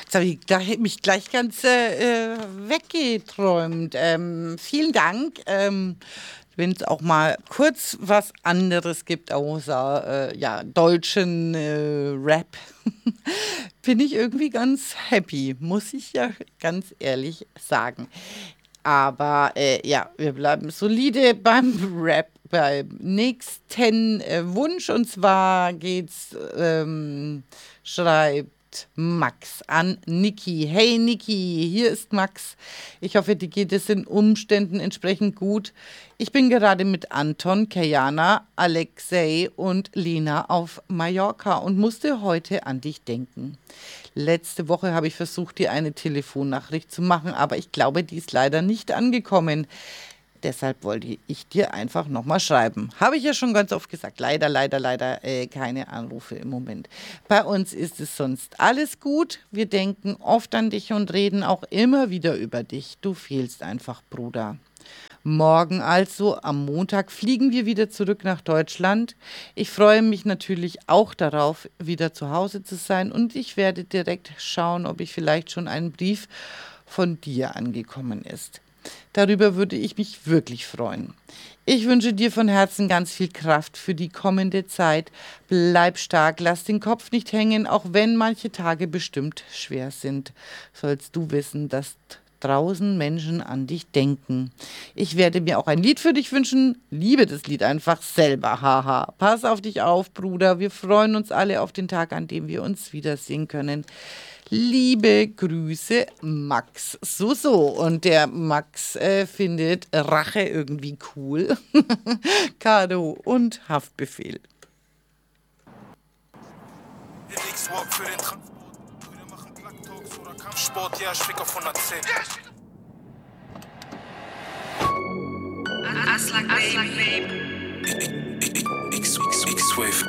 Jetzt habe ich mich gleich ganz weggeträumt. Vielen Dank. Wenn es auch mal kurz was anderes gibt, außer deutschen Rap, bin ich irgendwie ganz happy, muss ich ja ganz ehrlich sagen. Aber wir bleiben solide beim Rap, beim nächsten Wunsch. Und zwar schreibt Max an Niki. Hey Niki, hier ist Max. Ich hoffe, dir geht es den Umständen entsprechend gut. Ich bin gerade mit Anton, Kajana, Alexei und Lena auf Mallorca und musste heute an dich denken. Letzte Woche habe ich versucht, dir eine Telefonnachricht zu machen, aber ich glaube, die ist leider nicht angekommen. Deshalb wollte ich dir einfach nochmal schreiben. Habe ich ja schon ganz oft gesagt. Leider keine Anrufe im Moment. Bei uns ist es sonst alles gut. Wir denken oft an dich und reden auch immer wieder über dich. Du fehlst einfach, Bruder. Morgen also, am Montag, fliegen wir wieder zurück nach Deutschland. Ich freue mich natürlich auch darauf, wieder zu Hause zu sein. Und ich werde direkt schauen, ob ich vielleicht schon einen Brief von dir angekommen ist. Darüber würde ich mich wirklich freuen. Ich wünsche dir von Herzen ganz viel Kraft für die kommende Zeit. Bleib stark, lass den Kopf nicht hängen, auch wenn manche Tage bestimmt schwer sind. Sollst du wissen, dass draußen Menschen an dich denken. Ich werde mir auch ein Lied für dich wünschen. Liebe das Lied einfach selber. Haha. Pass auf dich auf, Bruder. Wir freuen uns alle auf den Tag, an dem wir uns wiedersehen können. Liebe Grüße, Max. So. Und der Max findet Rache irgendwie cool. Kado und Haftbefehl. Swap für den Transport. Wir machen Plack-Talks oder Kampfsport. Ja, ich fick auf 110. Aslak Babe. X-Wave.